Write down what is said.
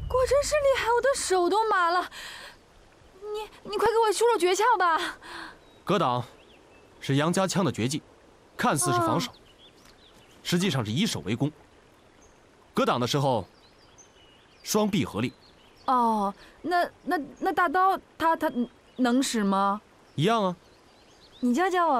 果真是厉害，我的手都麻了。你快给我出出诀窍吧。 格挡是杨家枪的绝技，看似是防守，实际上是以守为攻。格挡的时候，双臂合力。 哦，那大刀它能使吗？ 一样啊。 你教教我。